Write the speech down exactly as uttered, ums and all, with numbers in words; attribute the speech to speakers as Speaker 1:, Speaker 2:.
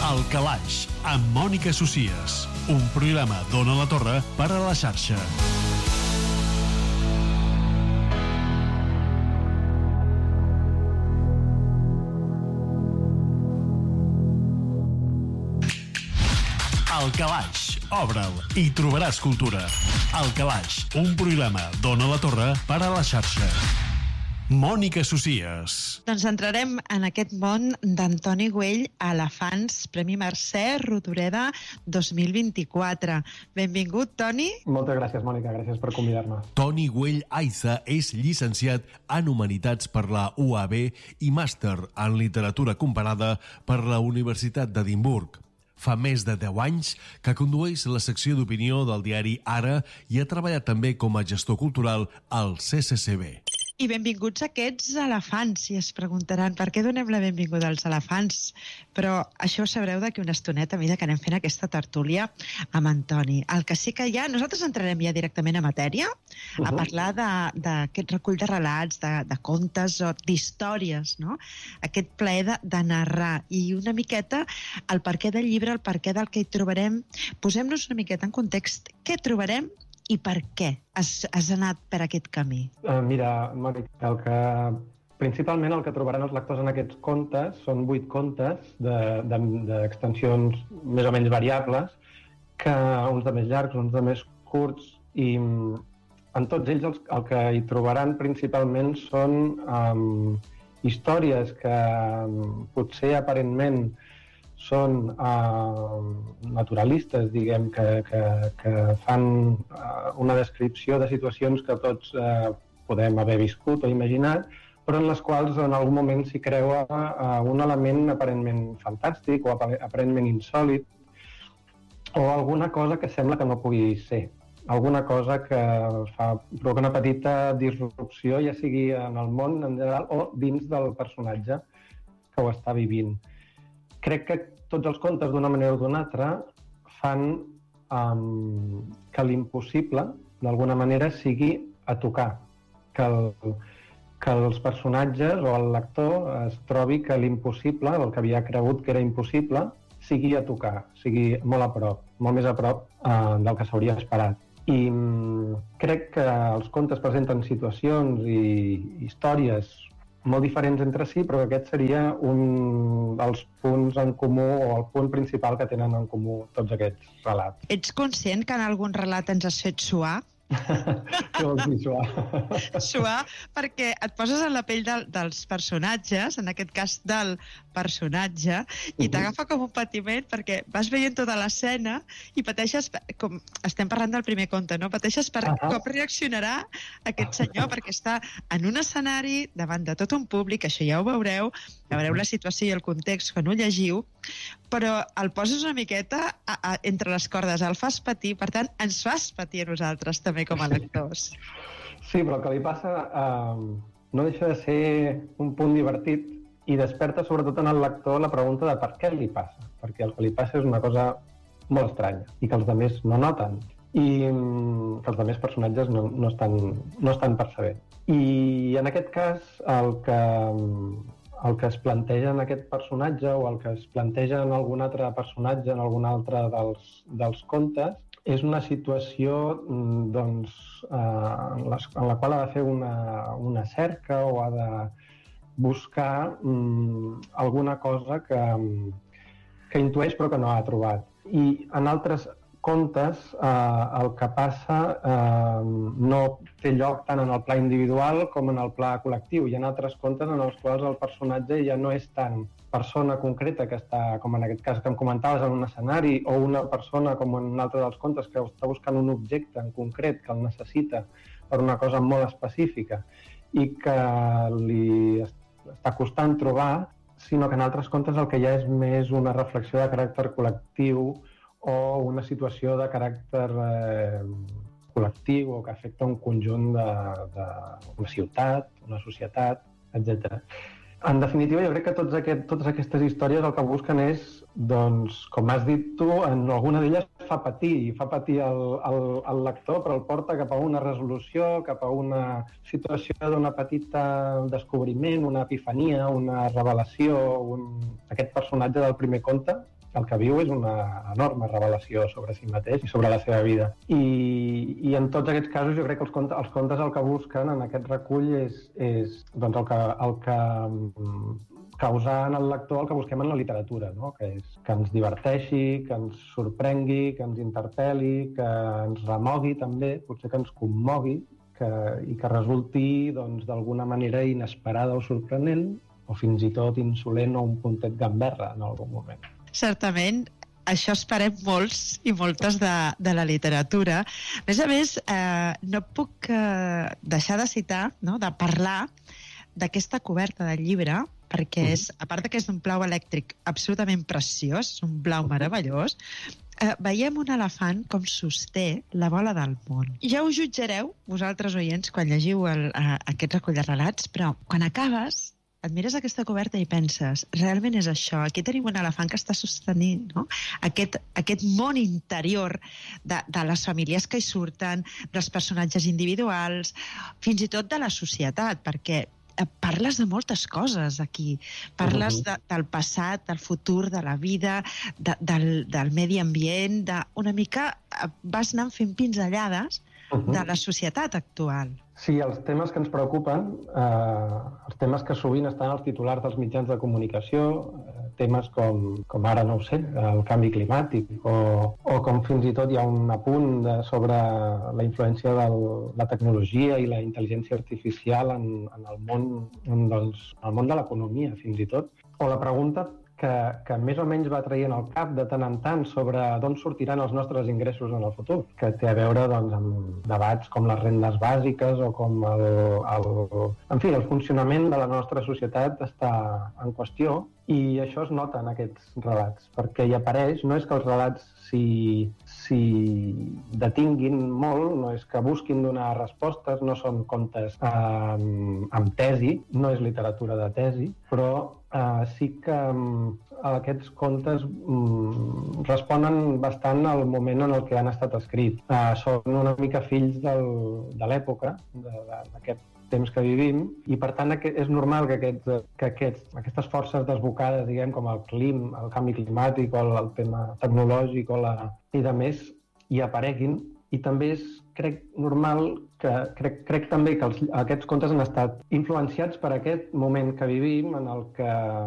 Speaker 1: El Calaix, amb Mònica Socies. Un programa d'Ona la Torre per a la xarxa. El Calaix, obre'l i trobaràs cultura. El Calaix, un programa d'Ona la Torre per a la xarxa. Mònica Socies.
Speaker 2: Doncs entrarem en aquest món d'Antoni Güell, Elefants, Premi Mercè Rodoreda dos mil vint-i-quatre. Benvingut, Toni.
Speaker 3: Moltes gràcies, Mònica, gràcies per convidar-me.
Speaker 1: Toni Güell Aiza és llicenciat en Humanitats per la U A B i màster en Literatura Comparada per la Universitat d'Edimburg. Fa més de deu anys que condueix la secció d'opinió del diari Ara i ha treballat també com a gestor cultural al C C C B.
Speaker 2: I benvinguts aquests elefants, i es preguntaran per què donem la benvinguda als elefants, però això ho sabreu d'aquí una estoneta a mesura que anem fent aquesta tertúlia amb Antoni. El que sí que ja, nosaltres entrarem ja directament a matèria, uh-huh. a parlar d'aquest recull de relats, de, de contes o d'històries, no? Aquest plaer de, de narrar, i una miqueta el perquè del llibre, el perquè del que hi trobarem. Posem-nos una miqueta en context, què trobarem i per què has, has anat per aquest camí?
Speaker 3: Uh, mira, Mònica, el que, principalment el que trobaran els lectors en aquests contes són vuit contes d'extensions de, de, més o menys variables, que uns de més llargs, uns de més curts, i en tots ells els, el que hi trobaran principalment són um, històries que um, potser aparentment són uh, naturalistes, diguem, que, que, que fan uh, una descripció de situacions que tots uh, podem haver viscut o imaginat, però en les quals en algun moment s'hi creua uh, un element aparentment fantàstic o aparentment insòlit, o alguna cosa que sembla que no pugui ser, alguna cosa que fa, provoca una petita disrupció, ja sigui en el món en general o dins del personatge que ho està vivint. Crec que tots els contes, d'una manera o d'una altra, fan um, que l'impossible, d'alguna manera, sigui a tocar. Que, el, que els personatges o el lector es trobi que l'impossible, el que havia cregut que era impossible, sigui a tocar, sigui molt a prop, molt més a prop uh, del que s'hauria esperat. I um, crec que els contes presenten situacions i històries molt diferents entre si, però aquest seria un dels punts en comú o el punt principal que tenen en comú tots aquests relats.
Speaker 2: Ets conscient que en algun relat ens has fet suar?
Speaker 3: Què vols dir, suar?
Speaker 2: Suar perquè et poses en la pell de, dels personatges, en aquest cas del personatge, i uh-huh. t'agafa com un patiment perquè vas veient tota l'escena i pateixes, com estem parlant del primer conte, no? Pateixes per uh-huh. com reaccionarà aquest senyor, perquè està en un escenari davant de tot un públic, això ja ho veureu, veureu la situació i el context quan ho llegiu, però el poses una miqueta a, a, entre les cordes, el fas patir, per tant, ens fas patir a nosaltres també com a lectors.
Speaker 3: Sí, però el que li passa eh, no deixa de ser un punt divertit i desperta sobretot en el lector la pregunta de per què li passa, perquè el que li passa és una cosa molt estranya i que els altres no noten i que els altres personatges no, no, estan, no estan percebent. I en aquest cas el que, el que es planteja en aquest personatge o el que es planteja en algun altre personatge, en algun altre dels, dels contes, és una situació doncs, eh, en, les, en la qual ha de fer una, una cerca o ha de buscar mm, alguna cosa que, que intueix però que no ha trobat. I en altres contes eh, el que passa eh, no té lloc tant en el pla individual com en el pla col·lectiu. Hi ha altres contes en els quals el personatge ja no és tant persona concreta que està, com en aquest cas que em comentaves, en un escenari, o una persona, com en un altre dels contes, que està buscant un objecte en concret que el necessita per una cosa molt específica i que li està costant trobar, sinó que en altres contes el que hi ha és més una reflexió de caràcter col·lectiu o una situació de caràcter eh, col·lectiu o que afecta un conjunt de, de una ciutat, una societat, etcètera. En definitiva, jo crec que tots aquest, totes aquestes històries el que busquen és, doncs, com has dit tu, en alguna d'elles fa patir, i fa patir el, el, el lector, però el porta cap a una resolució, cap a una situació d'una petita descobriment, una epifania, una revelació. Un... Aquest personatge del primer conte, el que viu és una enorme revelació sobre si mateix i sobre la seva vida. I, i en tots aquests casos jo crec que els contes, els contes el que busquen en aquest recull és, és doncs el que, el que causar en el lector el que busquem en la literatura, no? Que és que ens diverteixi, que ens sorprengui, que ens interpel·li, que ens remogui també, potser que ens commogui, que, i que resulti doncs, d'alguna manera inesperada o sorprenent, o fins i tot insolent o un puntet gamberra en algun moment.
Speaker 2: Certament, això esperem molts i moltes de, de la literatura. A més a més, eh, no puc eh, deixar de citar, no? De parlar d'aquesta coberta del llibre, perquè és, a part que és un blau elèctric absolutament preciós, és un blau meravellós, eh, veiem un elefant com sosté la bola del món. Ja ho jutjareu, vosaltres oients, quan llegiu el, eh, aquest recull de relats, però quan acabes et mires aquesta coberta i penses, realment és això, aquí tenim un elefant que està sostenint, no? aquest, aquest món interior de, de les famílies que hi surten, dels personatges individuals, fins i tot de la societat, perquè parles de moltes coses aquí. Parles de, del passat, del futur, de la vida, de, del, del medi ambient, de, una mica vas anant fent pinzellades uh-huh. de la societat actual.
Speaker 3: Sí, els temes que ens preocupen, eh, els temes que sovint estan als titulars dels mitjans de comunicació, eh, temes com, com ara, no ho sé, el canvi climàtic, o, o com fins i tot hi ha un apunt de, sobre la influència de la tecnologia i la intel·ligència artificial en, en, el, món, en, doncs, en el món de l'economia, fins i tot. O la pregunta que, que més o menys va traient al cap de tant en tant sobre d'on sortiran els nostres ingressos en el futur, que té a veure doncs, amb debats com les rendes bàsiques o com el, el... En fi, el funcionament de la nostra societat està en qüestió i això es nota en aquests relats, perquè hi apareix, no és que els relats s'hi si detinguin molt, no és que busquin donar respostes, no són contes eh, amb tesi, no és literatura de tesi, però eh, sí que eh, aquests contes mm, responen bastant al moment en el que han estat escrits. Eh, són una mica fills del, de l'època, d'aquest temps que vivim, i per tant és normal que, aquests, que aquests, aquestes forces desbocades, diguem, com el clim, el canvi climàtic o el, el tema tecnològic o la, i de més, hi apareguin. I també és, crec, normal que crec, crec també que els, aquests contes han estat influenciats per aquest moment que vivim en el que